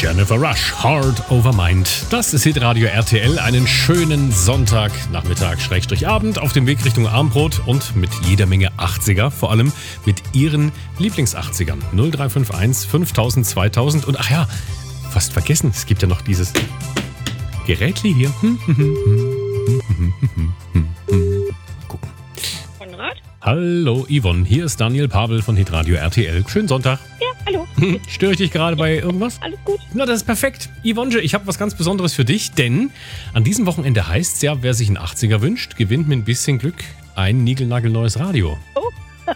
Jennifer Rush, Heart Over Mind. Das ist Hitradio RTL. Einen schönen Sonntagnachmittag, Abend auf dem Weg Richtung Abendbrot und mit jeder Menge 80er, vor allem mit Ihren Lieblings-80ern. 0351 5000 2000 und ach ja, fast vergessen, es gibt ja noch dieses Gerätli hier. Gucken. Konrad? Hallo Yvonne, hier ist Daniel Pavel von Hitradio RTL. Schönen Sonntag. Ja, hallo. Störe ich dich gerade bei irgendwas? Alles gut. Na, das ist perfekt. Yvonne, ich habe was ganz Besonderes für dich, denn an diesem Wochenende heißt es ja, wer sich einen 80er wünscht, gewinnt mit ein bisschen Glück ein niegelnagelneues Radio. Oh.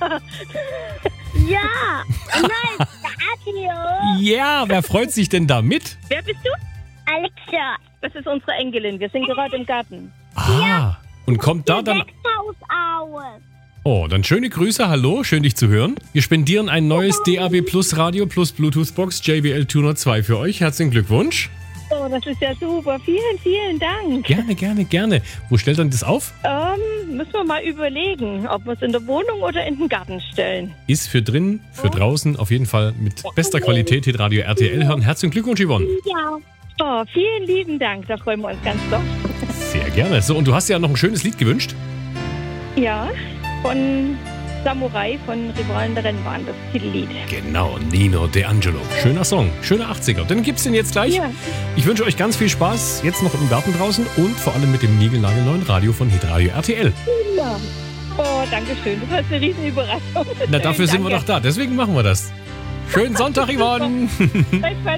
Ja, nice, Radio. Ja, wer freut sich denn da mit? Wer bist du? Alexa. Das ist unsere Enkelin. Wir sind gerade im Garten. Ah, und kommt da dann... 6000 aus. Oh, dann schöne Grüße, hallo, schön dich zu hören. Wir spendieren ein neues DAB Plus Radio plus Bluetooth Box JBL Tuner 2 für euch. Herzlichen Glückwunsch. Oh, das ist ja super. Vielen, vielen Dank. Gerne. Wo stellt ihr das auf? Müssen wir mal überlegen, ob wir es in der Wohnung oder in den Garten stellen. Ist für drin, für draußen, auf jeden Fall mit bester Qualität Hitradio RTL hören. Herzlichen Glückwunsch, Yvonne. Ja. Oh, vielen lieben Dank. Da freuen wir uns ganz doll. Sehr gerne. So, und du hast ja noch ein schönes Lied gewünscht. Ja, von Samurai von Rivalen der Rennbahn, das Titellied. Genau, Nino D'Angelo. Schöner Song, schöner 80er. Dann gibt's den jetzt gleich. Ja. Ich wünsche euch ganz viel Spaß, jetzt noch im Garten draußen und vor allem mit dem niegelnagelneuen Radio von Hitradio RTL. Ja. Oh, danke schön. Das ist eine riesen Überraschung. Na, dafür sind wir doch da. Deswegen machen wir das. Schönen Sonntag, Yvonne. Gleichfalls.